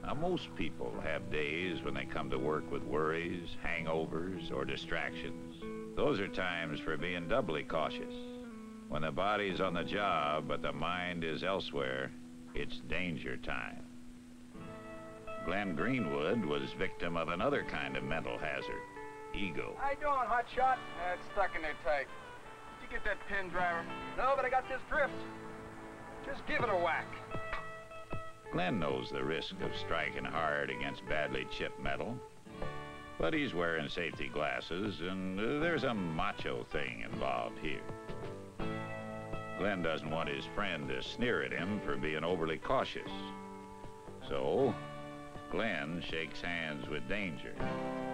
Now, most people have days when they come to work with worries, hangovers, or distractions. Those are times for being doubly cautious. When the body's on the job, but the mind is elsewhere, it's danger time. Glenn Greenwood was victim of another kind of mental hazard, ego. How you doing, hotshot? It's stuck in there tight. Did you get that pin, driver? No, but I got this drift. Just give it a whack. Glenn knows the risk of striking hard against badly chipped metal, but he's wearing safety glasses, and there's a macho thing involved here. Glenn doesn't want his friend to sneer at him for being overly cautious. So, Glenn shakes hands with danger.